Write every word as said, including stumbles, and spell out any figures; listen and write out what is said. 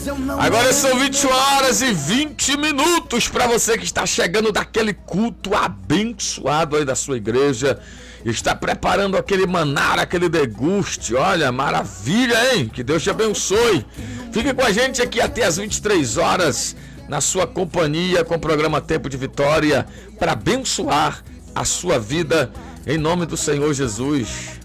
Agora são vinte horas e vinte minutos para você que está chegando daquele culto abençoado aí da sua igreja. Está preparando aquele manar, aquele deguste. Olha, maravilha, hein? Que Deus te abençoe. Fique com a gente aqui até as vinte e três horas, na sua companhia, com o programa Tempo de Vitória, para abençoar a sua vida, em nome do Senhor Jesus.